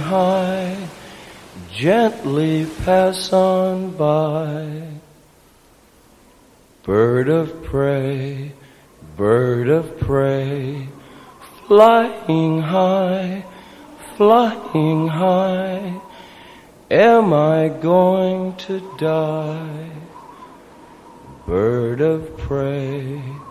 high, gently pass on by. Bird of prey, flying high, am I going to die? Bird of prey,